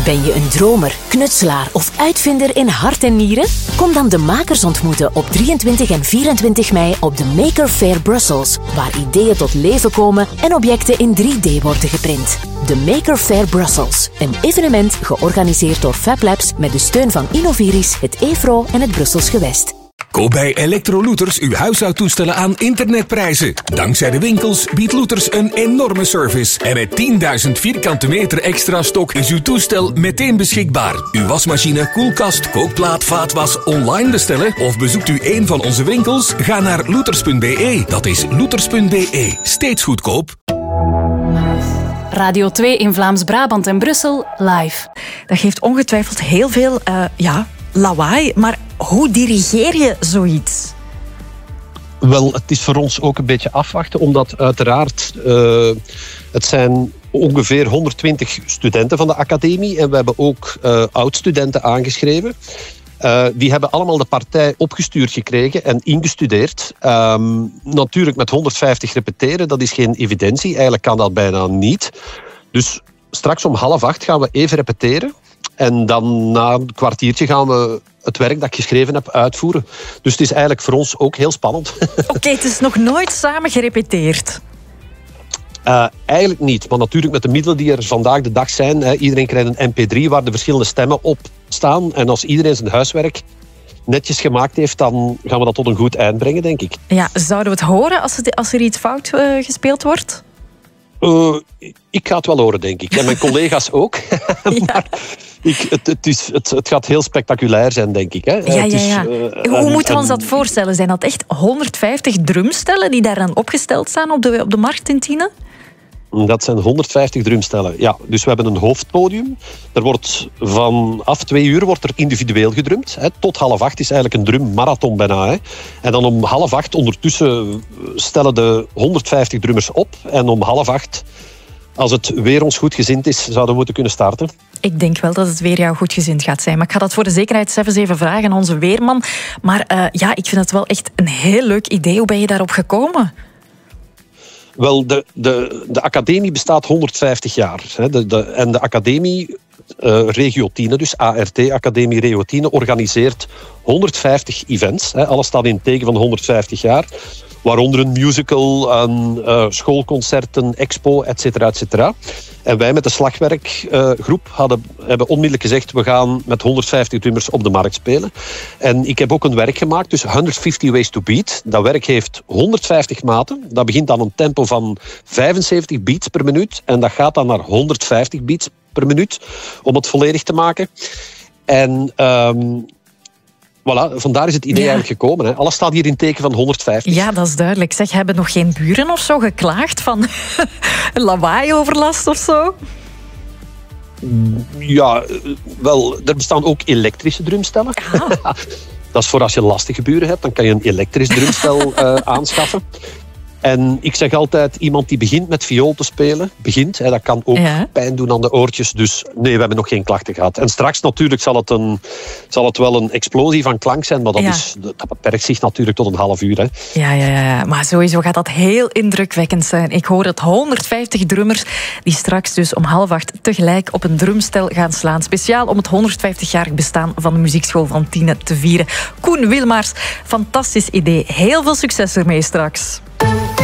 Ben je een dromer, knutselaar of uitvinder in hart en nieren? Kom dan de makers ontmoeten op 23 en 24 mei op de Maker Faire Brussels, waar ideeën tot leven komen en objecten in 3D worden geprint. De Maker Faire Brussels, een evenement georganiseerd door Fab Labs met de steun van Innoviris, het EFRO en het Brussels Gewest. Koop bij Electrolooters uw huishoudtoestellen aan internetprijzen. Dankzij de winkels biedt Looters een enorme service. En met 10.000 vierkante meter extra stok is uw toestel meteen beschikbaar. Uw wasmachine, koelkast, kookplaat, vaatwas online bestellen of bezoekt u een van onze winkels? Ga naar looters.be. Dat is looters.be. Steeds goedkoop. Radio 2 in Vlaams-Brabant en Brussel live. Dat geeft ongetwijfeld heel veel lawaai, maar hoe dirigeer je zoiets? Wel, het is voor ons ook een beetje afwachten, omdat uiteraard het zijn ongeveer 120 studenten van de academie en we hebben ook oud-studenten aangeschreven. Die hebben allemaal de partij opgestuurd gekregen en ingestudeerd. Natuurlijk met 150 repeteren, dat is geen evidentie. Eigenlijk kan dat bijna niet. Dus straks om 7:30 gaan we even repeteren. En dan na een kwartiertje gaan we het werk dat ik geschreven heb uitvoeren. Dus het is eigenlijk voor ons ook heel spannend. Oké, het is nog nooit samen gerepeteerd. Eigenlijk niet, maar natuurlijk met de middelen die er vandaag de dag zijn. Iedereen krijgt een mp3 waar de verschillende stemmen op staan. En als iedereen zijn huiswerk netjes gemaakt heeft, dan gaan we dat tot een goed eind brengen, denk ik. Ja, zouden we het horen als er iets fout gespeeld wordt? Ik ga het wel horen, denk ik. En mijn collega's ook. Maar het gaat heel spectaculair zijn, denk ik. Hè. Ja. Hoe moeten we ons dat voorstellen? Zijn dat echt 150 drumstellen die daar dan opgesteld staan op de markt in Tiene? Dat zijn 150 drumstellen, ja. Dus we hebben een hoofdpodium. Er wordt vanaf 2 uur wordt er individueel gedrumd. Hè. Tot 7:30 is eigenlijk een drummarathon bijna. Hè. En dan om 7:30 ondertussen stellen de 150 drummers op. En om 7:30, als het weer ons goedgezind is, zouden we moeten kunnen starten. Ik denk wel dat het weer jou goedgezind gaat zijn. Maar ik ga dat voor de zekerheid zelfs even vragen aan onze weerman. Maar ik vind het wel echt een heel leuk idee. Hoe ben je daarop gekomen? Wel, de academie bestaat 150 jaar. En de academie, Regio Tiene, dus ART, Academie Regio Tiene, organiseert 150 events. Alles staat in het teken van 150 jaar. Waaronder een musical, schoolconcert, een expo, et cetera. En wij met de slagwerkgroep hebben onmiddellijk gezegd, we gaan met 150 drummers op de markt spelen. En ik heb ook een werk gemaakt, dus 150 Ways to Beat. Dat werk heeft 150 maten. Dat begint aan een tempo van 75 beats per minuut. En dat gaat dan naar 150 beats per minuut, om het volledig te maken. En voilà, vandaar is het idee eigenlijk gekomen. Hè. Alles staat hier in teken van 150. Ja, dat is duidelijk. Zeg, hebben nog geen buren of zo geklaagd van lawaai-overlast of zo? Ja, wel, er bestaan ook elektrische drumstellen. Dat is voor als je lastige buren hebt, dan kan je een elektrisch drumstel aanschaffen. En ik zeg altijd, iemand die begint met viool te spelen, dat kan ook pijn doen aan de oortjes. Dus nee, we hebben nog geen klachten gehad. En straks natuurlijk zal het wel een explosie van klank zijn, maar dat beperkt zich natuurlijk tot een half uur. Hè. Ja, maar sowieso gaat dat heel indrukwekkend zijn. Ik hoor het 150 drummers die straks dus om 7:30 tegelijk op een drumstel gaan slaan. Speciaal om het 150-jarig bestaan van de muziekschool van Tiene te vieren. Koen Wilmaers, fantastisch idee. Heel veel succes ermee straks.